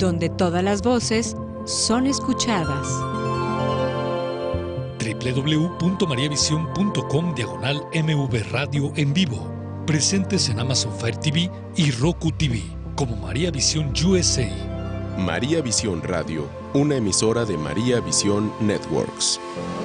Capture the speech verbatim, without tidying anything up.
donde todas las voces son escuchadas. doble u doble u doble u punto mariavision punto com diagonal M V Radio en vivo. Presentes en Amazon Fire T V y Roku T V como María Visión U S A. María Visión Radio, una emisora de María Visión Networks.